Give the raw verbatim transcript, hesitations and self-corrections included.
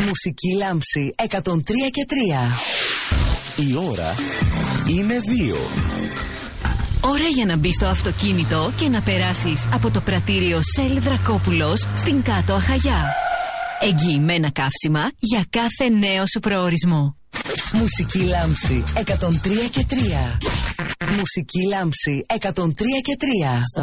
Μουσική λάμψη εκατόν τρία και τρία. Η ώρα είναι δύο. Ώρα για να μπεις στο αυτοκίνητο και να περάσεις από το πρατήριο Shell Δρακόπουλος στην Κάτω Αχαγιά. Εγγυημένα καύσιμα για κάθε νέο σου προορισμό. Μουσική λάμψη εκατόν τρία και τρία. Μουσική λάμψη εκατόν τρία και τρία.